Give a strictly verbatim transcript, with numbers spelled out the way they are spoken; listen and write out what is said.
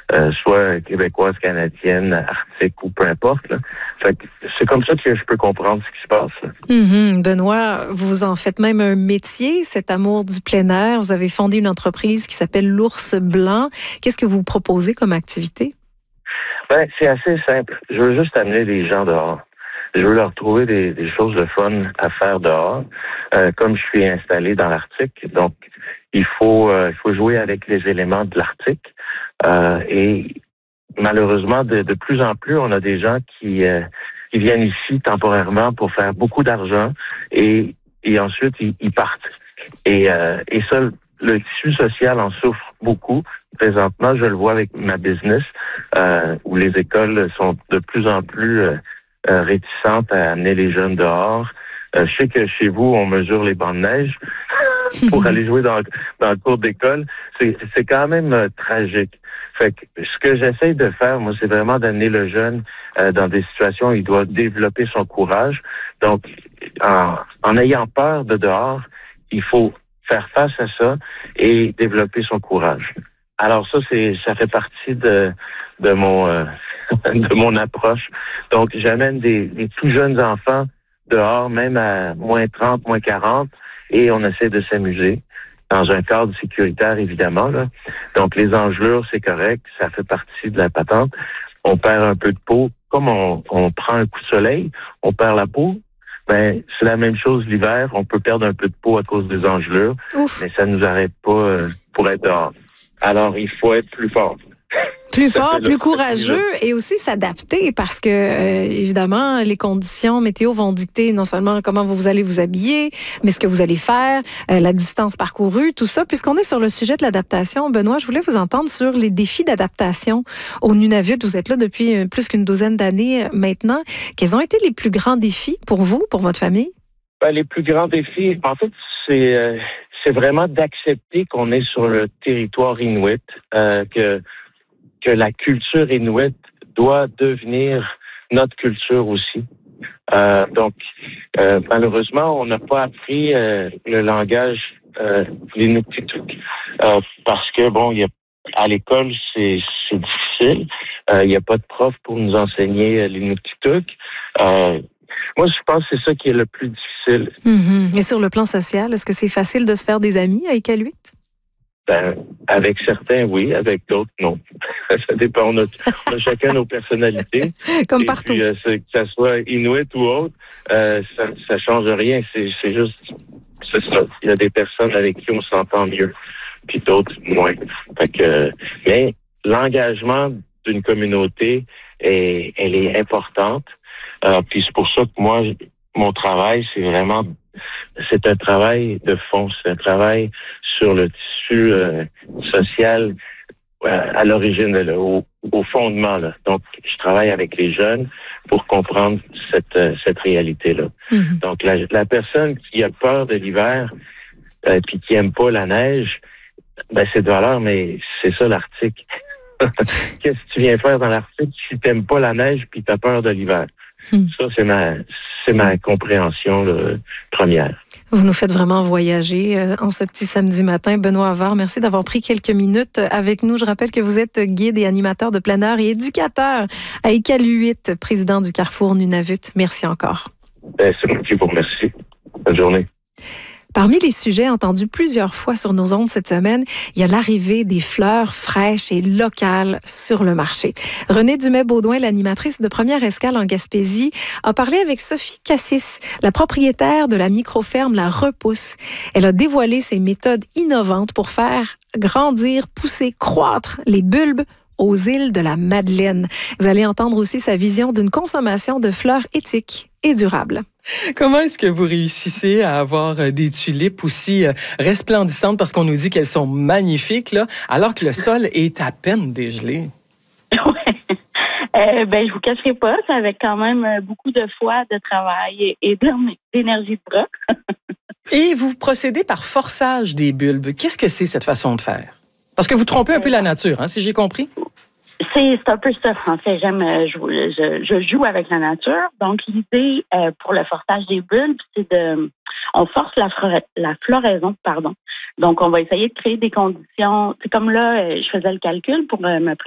euh, soit québécoise, canadienne, arctique ou peu importe. Là. Fait que c'est comme ça que je peux comprendre ce qui se passe. Là. Mm-hmm. Benoît, vous en faites même un métier, cet amour du plein air. Vous avez fondé une entreprise qui s'appelle l'Ours Blanc. Qu'est-ce que vous proposez comme activité? Ben, c'est assez simple. Je veux juste amener les gens dehors. Je veux leur trouver des, des choses de fun à faire dehors. Euh, comme je suis installé dans l'Arctique, donc il faut euh, il faut jouer avec les éléments de l'Arctique. Euh, et malheureusement, de, de plus en plus, on a des gens qui euh, qui viennent ici temporairement pour faire beaucoup d'argent et et ensuite ils, ils partent. Et euh, et ça, le tissu social en souffre beaucoup. Présentement, je le vois avec ma business, euh, où les écoles sont de plus en plus euh, euh, réticentes à amener les jeunes dehors. Euh, je sais que chez vous, on mesure les bancs de neige pour aller jouer dans, dans le cours d'école. C'est, c'est quand même euh, tragique. Fait que ce que j'essaie de faire, moi, c'est vraiment d'amener le jeune euh, dans des situations où il doit développer son courage. Donc, en, en ayant peur de dehors, il faut faire face à ça et développer son courage. Alors ça, c'est ça fait partie de de mon euh, de mon approche. Donc, j'amène des, des tout jeunes enfants dehors, même à moins trente, moins quarante, et on essaie de s'amuser dans un cadre sécuritaire, évidemment. Là. Donc, les engelures, c'est correct, ça fait partie de la patente. On perd un peu de peau. Comme on, on prend un coup de soleil, on perd la peau. Ben, c'est la même chose l'hiver. On peut perdre un peu de peau à cause des engelures, Ouf. mais ça ne nous arrête pas euh, pour être dehors. Alors, il faut être plus fort. Plus fort, plus courageux et aussi s'adapter parce que, euh, évidemment, les conditions météo vont dicter non seulement comment vous allez vous habiller, mais ce que vous allez faire, euh, la distance parcourue, tout ça. Puisqu'on est sur le sujet de l'adaptation, Benoît, je voulais vous entendre sur les défis d'adaptation au Nunavut. Vous êtes là depuis plus qu'une douzaine d'années maintenant. Quels ont été les plus grands défis pour vous, pour votre famille? Ben, les plus grands défis, en fait, c'est... Euh, c'est vraiment d'accepter qu'on est sur le territoire inuit, euh, que que la culture inuit doit devenir notre culture aussi. Euh, donc, euh, malheureusement, on n'a pas appris euh, le langage euh, l'inuktitut euh, parce que bon, il y a à l'école c'est c'est difficile. Euh, il n'y a pas de prof pour nous enseigner l'inuktitut. Euh, Moi, je pense que c'est ça qui est le plus difficile. Mm-hmm. Et sur le plan social, est-ce que c'est facile de se faire des amis à Iqaluit? Ben, avec certains, oui. Avec d'autres, non. Ça dépend. On a, on a chacun nos personnalités. Comme et partout. Puis, euh, que ça soit Inuit ou autre, euh, ça ça change rien. C'est, c'est juste, c'est ça. Il y a des personnes avec qui on s'entend mieux, puis d'autres moins. Fait que, mais l'engagement d'une communauté, est, elle est importante. Euh, puis c'est pour ça que moi, mon travail, c'est vraiment, c'est un travail de fond, c'est un travail sur le tissu euh, social euh, à l'origine, là, au, au fondement. Là. Donc, je travaille avec les jeunes pour comprendre cette, euh, cette réalité-là. Mm-hmm. Donc, la, la personne qui a peur de l'hiver euh, puis qui aime pas la neige, ben c'est de valeur, mais c'est ça l'Arctique. Qu'est-ce que tu viens faire dans l'Arctique si tu n'aimes pas la neige puis tu as peur de l'hiver? Hmm. Ça, c'est ma, c'est ma compréhension là, première. Vous nous faites vraiment voyager euh, en ce petit samedi matin. Benoît Havard, merci d'avoir pris quelques minutes avec nous. Je rappelle que vous êtes guide et animateur de plein air et éducateur à Iqaluit, président du Carrefour Nunavut. Merci encore. Ben, c'est moi qui vous remercie. Bonne journée. Parmi les sujets entendus plusieurs fois sur nos ondes cette semaine, il y a l'arrivée des fleurs fraîches et locales sur le marché. Renée Dumais-Baudouin, l'animatrice de Première Escale en Gaspésie, a parlé avec Sophie Cassis, la propriétaire de la microferme La Repousse. Elle a dévoilé ses méthodes innovantes pour faire grandir, pousser, croître les bulbes aux îles de la Madeleine. Vous allez entendre aussi sa vision d'une consommation de fleurs éthiques et durables. Comment est-ce que vous réussissez à avoir des tulipes aussi resplendissantes parce qu'on nous dit qu'elles sont magnifiques, là, alors que le sol est à peine dégelé? Ouais. Euh, ben, je vous cacherai pas, c'est avec quand même beaucoup de foi, de travail et, et d'énergie de bras. Et vous procédez par forçage des bulbes. Qu'est-ce que c'est cette façon de faire? Parce que vous trompez un peu la nature, hein, si j'ai compris? C'est, c'est un peu ça, en fait. J'aime, je, je, je joue avec la nature. Donc, l'idée euh, pour le forçage des bulbes, c'est de... On force la, flora, la floraison, pardon. Donc, on va essayer de créer des conditions... C'est comme là, je faisais le calcul pour me